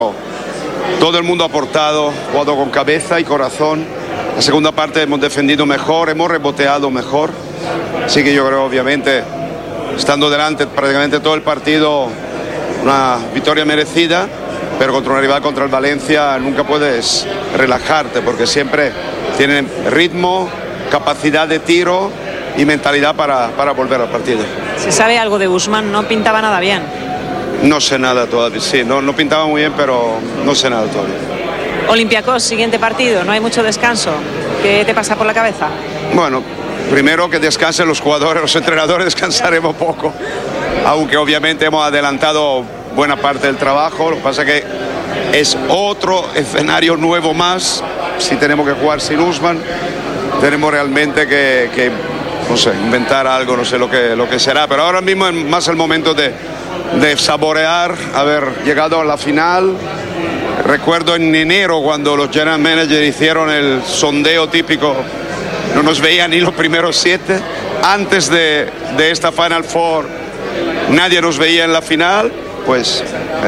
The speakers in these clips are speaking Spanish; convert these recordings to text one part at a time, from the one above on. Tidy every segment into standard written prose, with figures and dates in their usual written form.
Todo el mundo ha aportado, jugado con cabeza y corazón. La segunda parte hemos defendido mejor, hemos reboteado mejor. Así que yo creo, obviamente, estando delante prácticamente todo el partido, una victoria merecida, pero contra una rival, contra el Valencia, nunca puedes relajarte porque siempre tienen ritmo, capacidad de tiro y mentalidad para volver al partido. ¿Se sabe algo de Usman? No pintaba nada bien. No sé nada todavía, sí, no pintaba muy bien, pero no sé nada todavía. Olympiacos, siguiente partido, no hay mucho descanso. ¿Qué te pasa por la cabeza? Bueno, primero que descansen los jugadores, los entrenadores descansaremos poco, aunque obviamente hemos adelantado buena parte del trabajo. Lo que pasa es que es otro escenario nuevo más. Si tenemos que jugar sin Usman, tenemos realmente que no sé, inventar algo, no sé lo que será, pero ahora mismo es más el momento de saborear haber llegado a la final. Recuerdo en enero cuando los general managers hicieron el sondeo típico, no nos veían ni los primeros 7. Antes de esta Final Four nadie nos veía en la final. Pues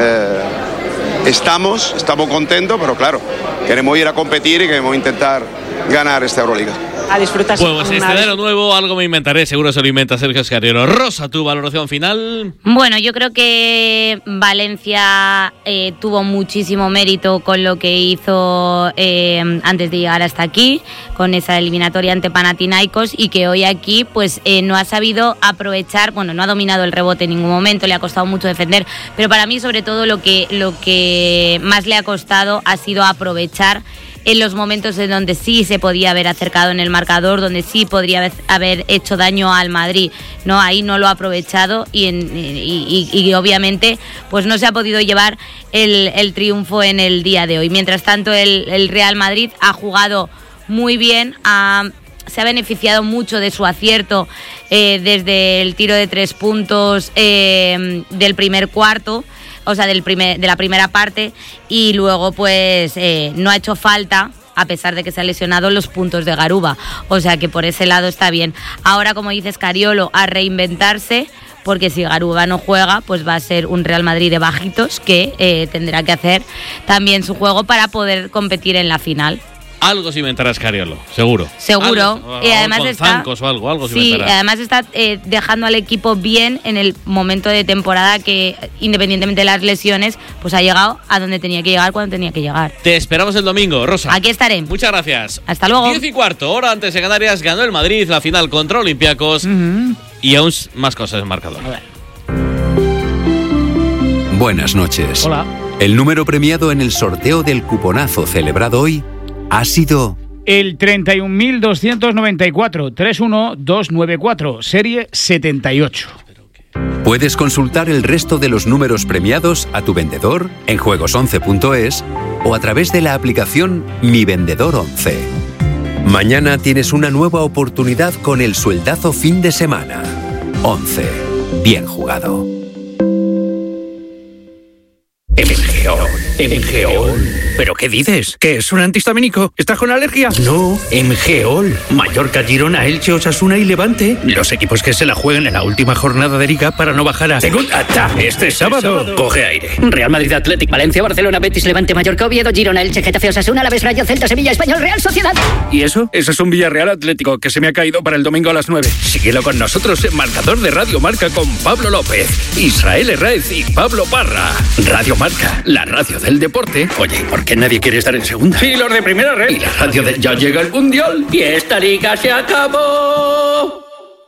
estamos contentos, pero claro, queremos ir a competir y queremos intentar ganar esta Euroliga. A disfrutar. Pues escenario nuevo, algo me inventaré, seguro se lo inventa Sergio Scariolo. Rosa, tu valoración final. Bueno, yo creo que Valencia tuvo muchísimo mérito con lo que hizo antes de llegar hasta aquí, con esa eliminatoria ante Panathinaikos, y que hoy aquí pues no ha sabido aprovechar, bueno, no ha dominado el rebote en ningún momento, le ha costado mucho defender, pero para mí sobre todo lo que más le ha costado ha sido aprovechar en los momentos en donde sí se podía haber acercado en el marcador, donde sí podría haber hecho daño al Madrid, ¿no? Ahí no lo ha aprovechado y obviamente pues no se ha podido llevar el triunfo en el día de hoy. Mientras tanto el Real Madrid ha jugado muy bien, se ha beneficiado mucho de su acierto desde el tiro de 3 puntos del primer cuarto, o sea, de la primera parte, y luego pues no ha hecho falta, a pesar de que se ha lesionado, los puntos de Garuba, o sea que por ese lado está bien. Ahora, como dice Scariolo, a reinventarse, porque si Garuba no juega, pues va a ser un Real Madrid de bajitos que tendrá que hacer también su juego para poder competir en la final. Algo se inventará Scariolo, seguro. Seguro. Y además con está, zancos o algo se inventará. Sí, además está dejando al equipo bien en el momento de temporada que, independientemente de las lesiones, pues ha llegado a donde tenía que llegar cuando tenía que llegar. Te esperamos el domingo, Rosa. Aquí estaré. Muchas gracias. Hasta luego. 10:15, hora antes en Canarias, ganó el Madrid la final contra Olympiacos. Y aún más cosas en marcador. Buenas noches. Hola. El número premiado en el sorteo del cuponazo celebrado hoy ha sido el 31.294, 31294, serie 78. Puedes consultar el resto de los números premiados a tu vendedor en juegos11.es o a través de la aplicación Mi Vendedor 11. Mañana tienes una nueva oportunidad con el sueldazo fin de semana. 11. Bien jugado. Emgeol. ¿Pero qué dices? ¿Que es un antihistamínico? ¿Estás con alergia? No, Emgeol. Mallorca, Girona, Elche, Osasuna y Levante. Los equipos que se la juegan en la última jornada de Liga para no bajar a segunda este sábado. Coge aire. Real Madrid, Athletic, Valencia, Barcelona, Betis, Levante, Mallorca, Oviedo, Girona, Elche, Getafe, Osasuna, Alavés, Rayo, Celta, Sevilla, Español, Real Sociedad. ¿Y eso? Eso es un Villarreal Atlético que se me ha caído para el domingo a las 9. Síguelo con nosotros en Marcador de Radio Marca con Pablo López, Israel Herraiz y Pablo Parra. Radio Marca, la radio del deporte. Oye, ¿por qué nadie quiere estar en segunda? Sí, los de primera red. Y la radio de Ya llega el Mundial. Y esta liga se acabó.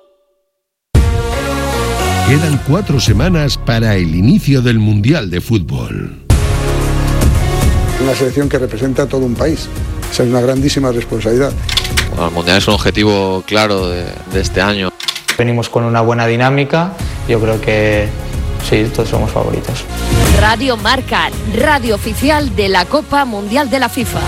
Quedan 4 semanas para el inicio del Mundial de Fútbol. Una selección que representa a todo un país. Esa es una grandísima responsabilidad. Bueno, el Mundial es un objetivo claro de este año. Venimos con una buena dinámica. Yo creo que sí, todos somos favoritos. Radio Marca, radio oficial de la Copa Mundial de la FIFA.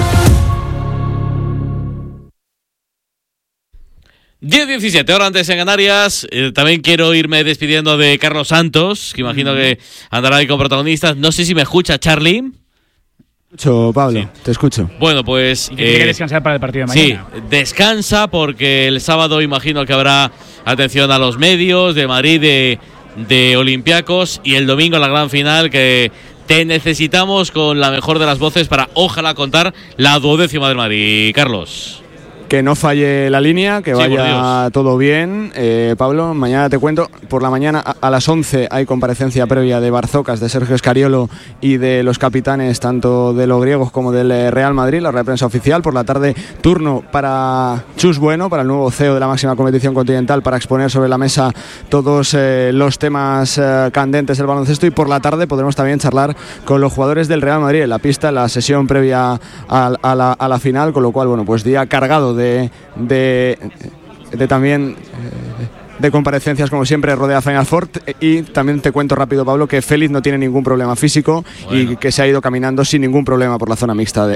10:17, hora antes en Canarias. También quiero irme despidiendo de Carlos Santos, que imagino que andará ahí con protagonistas. No sé si me escucha, Charlie. Escucho, Pablo, sí. Te escucho. Bueno, pues... Y que tiene que descansar para el partido de mañana. Sí, descansa porque el sábado imagino que habrá atención a los medios de Madrid, de Olympiacos, y el domingo la gran final que Te necesitamos con la mejor de las voces para, ojalá, contar la 12ª del Madrid. Carlos. Que no falle la línea, que vaya todo bien. Pablo, mañana te cuento. Por la mañana a las 11 hay comparecencia previa de Barzocas, de Sergio Escariolo y de los capitanes tanto de los griegos como del Real Madrid, la rueda de prensa oficial. Por la tarde, turno para Chus Bueno, para el nuevo CEO de la máxima competición continental, para exponer sobre la mesa todos los temas candentes del baloncesto. Y por la tarde podremos también charlar con los jugadores del Real Madrid en la pista, en la sesión previa a la final, con lo cual, bueno, pues día cargado de también de comparecencias, como siempre, rodea Final Four. Y también te cuento rápido, Pablo, que Félix no tiene ningún problema físico y que se ha ido caminando sin ningún problema por la zona mixta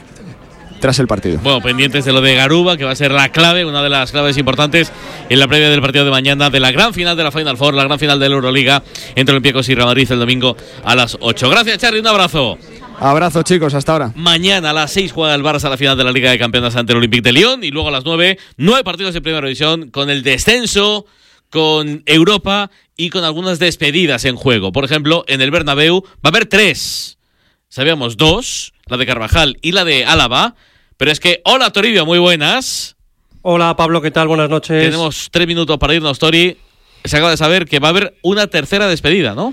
tras el partido. Bueno, pendientes de lo de Garuba, que va a ser la clave, una de las claves importantes en la previa del partido de mañana de la gran final de la Final Four, la gran final de la Euroliga entre Olympiacos y Real Madrid el domingo a las 8. Gracias, Charly, un abrazo. Abrazo, chicos, hasta ahora. Mañana a las 6 juega el Barça a la final de la Liga de Campeones ante el Olympique de Lyon, y luego a las 9 partidos de primera división, con el descenso, con Europa y con algunas despedidas en juego. Por ejemplo, en el Bernabéu va a haber 3. Sabíamos 2, la de Carvajal y la de Álava, pero es que, hola Toribio, muy buenas. Hola Pablo, ¿qué tal? Buenas noches. Tenemos 3 minutos para irnos, Tori. Se acaba de saber que va a haber una tercera despedida, ¿no?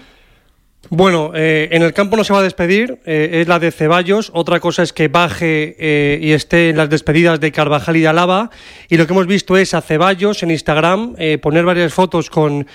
Bueno, en el campo no se va a despedir, es la de Ceballos. Otra cosa es que baje y esté en las despedidas de Carvajal y de Álava. Y lo que hemos visto es a Ceballos en Instagram poner varias fotos con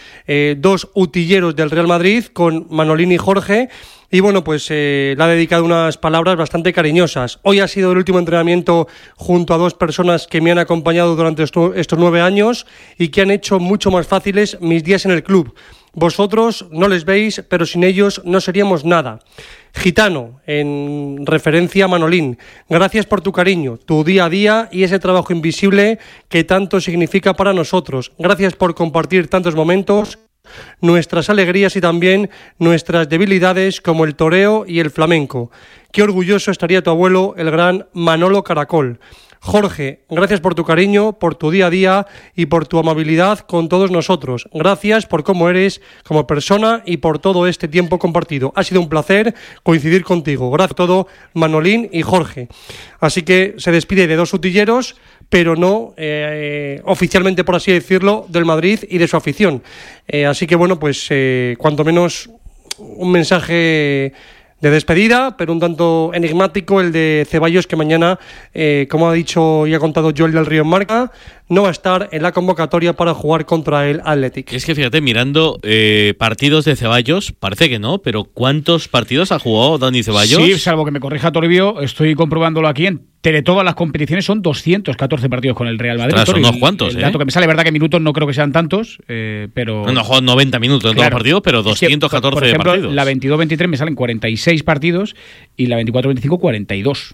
2 utilleros del Real Madrid, con Manolín y Jorge. Y bueno, pues le ha dedicado unas palabras bastante cariñosas. Hoy ha sido el último entrenamiento junto a 2 personas que me han acompañado durante estos 9 años y que han hecho mucho más fáciles mis días en el club. Vosotros no les veis, pero sin ellos no seríamos nada. Gitano, en referencia a Manolín, gracias por tu cariño, tu día a día y ese trabajo invisible que tanto significa para nosotros. Gracias por compartir tantos momentos, nuestras alegrías y también nuestras debilidades, como el toreo y el flamenco. Qué orgulloso estaría tu abuelo, el gran Manolo Caracol. Jorge, gracias por tu cariño, por tu día a día y por tu amabilidad con todos nosotros. Gracias por cómo eres como persona y por todo este tiempo compartido. Ha sido un placer coincidir contigo. Gracias a todo, Manolín y Jorge. Así que se despide de 2 utilleros, pero no oficialmente, por así decirlo, del Madrid y de su afición. Así que bueno, pues cuanto menos un mensaje de despedida, pero un tanto enigmático el de Ceballos, que mañana, como ha dicho y ha contado Joel del Río en Marca, no va a estar en la convocatoria para jugar contra el Athletic. Es que fíjate, mirando partidos de Ceballos, parece que no, pero ¿cuántos partidos ha jugado Dani Ceballos? Sí, salvo que me corrija Toribio, estoy comprobándolo aquí en todas las competiciones, son 214 partidos con el Real Madrid. Son unos cuantos, el dato que me sale, verdad que minutos no creo que sean tantos, pero... No ha jugado 90 minutos en todos los partidos, pero 214 por ejemplo, partidos. La 22-23 me salen 46 partidos y la 24-25 42.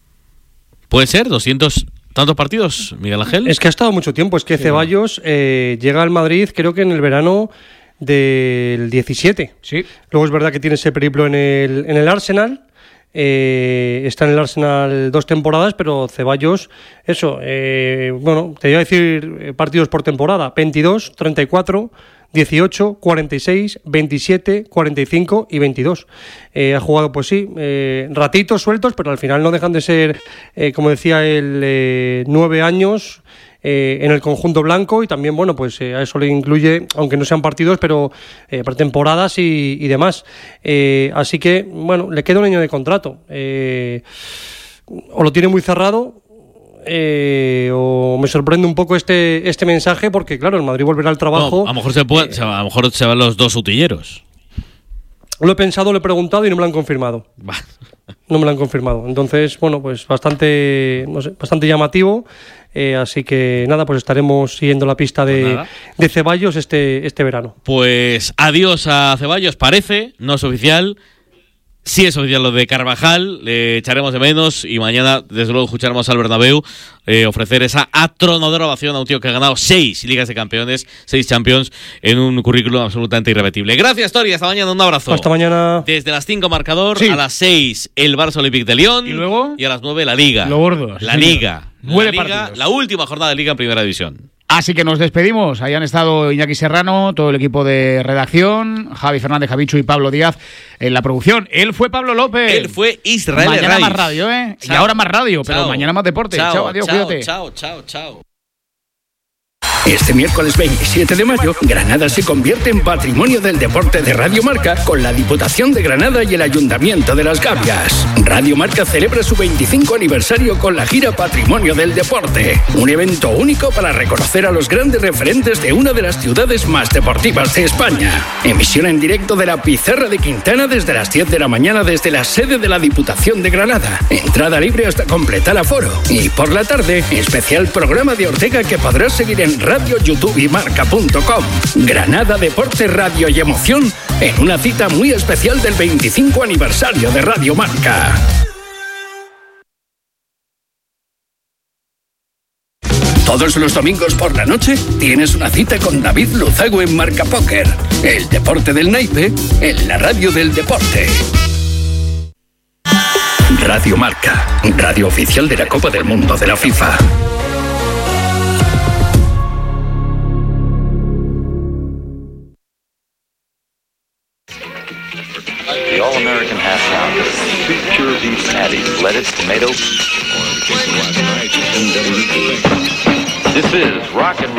¿Puede ser? ¿200 tantos partidos, Miguel Ángel? Es que ha estado mucho tiempo, es que Ceballos llega al Madrid creo que en el verano del 17. Sí. Luego es verdad que tiene ese periplo en el Arsenal. Está en el Arsenal 2 temporadas, pero Ceballos, bueno, te iba a decir partidos por temporada: 22, 34, 18, 46, 27, 45 y 22. Ha jugado, pues sí, ratitos sueltos, pero al final no dejan de ser, como decía él, 9 años en el conjunto blanco. Y también, bueno, pues a eso le incluye, aunque no sean partidos, pero pretemporadas y demás. Así que, bueno, le queda un año de contrato. O lo tiene muy cerrado, o me sorprende un poco este mensaje, porque claro, el Madrid volverá al trabajo. No, a lo mejor a lo mejor se van los 2 utilleros. Lo he pensado, lo he preguntado y no me lo han confirmado. No me lo han confirmado. Entonces, bueno, pues bastante llamativo. Así que nada, pues estaremos siguiendo la pista de Ceballos este verano. Pues adiós a Ceballos, parece, no es oficial. Sí es oficial lo de Carvajal, le echaremos de menos y mañana desde luego escucharemos al Bernabéu ofrecer esa atronadora ovación a un tío que ha ganado 6 Ligas de Campeones, 6 Champions, en un currículum absolutamente irrepetible. Gracias, Tori, hasta mañana, un abrazo. Hasta mañana. Desde las 5 marcador, a las 6 el Barça Olympique de Lyon, y luego y a las 9 la Liga. Lo gordo. La Liga. 9 partidos. La última jornada de Liga en Primera División. Así que nos despedimos. Ahí han estado Iñaki Serrano, todo el equipo de redacción, Javi Fernández, Javichu y Pablo Díaz en la producción. Él fue Pablo López. Él fue Israel Raiz. Mañana más radio, ¿eh? Chao. Y ahora más radio, Chao. pero mañana más deporte. Chao, adiós, cuídate. Chao. Este miércoles 27 de mayo, Granada se convierte en Patrimonio del Deporte de Radio Marca con la Diputación de Granada y el Ayuntamiento de Las Gavias. Radio Marca celebra su 25 aniversario con la gira Patrimonio del Deporte, un evento único para reconocer a los grandes referentes de una de las ciudades más deportivas de España. Emisión en directo de la Pizarra de Quintana desde las 10 de la mañana desde la sede de la Diputación de Granada. Entrada libre hasta completar aforo. Y por la tarde, especial programa de Ortega que podrás seguir en Radio, YouTube y Marca.com. Granada, deporte, radio y emoción en una cita muy especial del 25 aniversario de Radio Marca. Todos los domingos por la noche tienes una cita con David Luzago en Marca Póker. El deporte del naipe en la radio del deporte. Radio Marca, radio oficial de la Copa del Mundo de la FIFA. The All-American Half Pounder. 2 pure beef patties, lettuce, tomato. This is Rock and